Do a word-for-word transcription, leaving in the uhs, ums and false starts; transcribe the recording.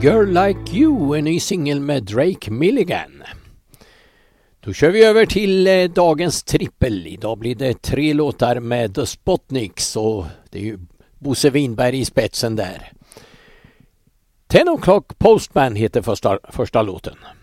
Girl Like You, en ny singel med Drake Milligan. Då kör vi över till eh, dagens trippel. Idag blir det tre låtar med The Spotniks och det är ju Bosse Winberg i spetsen där. Ten O'Clock Postman heter första, första låten.